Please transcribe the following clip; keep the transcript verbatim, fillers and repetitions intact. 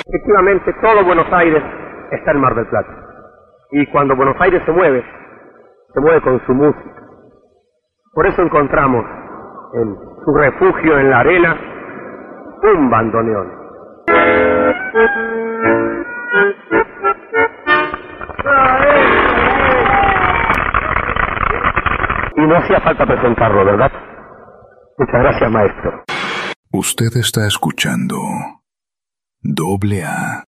Efectivamente, todo Buenos Aires está en Mar del Plata. Y cuando Buenos Aires se mueve, se mueve con su música. Por eso encontramos en su refugio en la arena un bandoneón. Y no hacía falta presentarlo, ¿verdad? Muchas gracias, maestro. Usted está escuchando Doble A.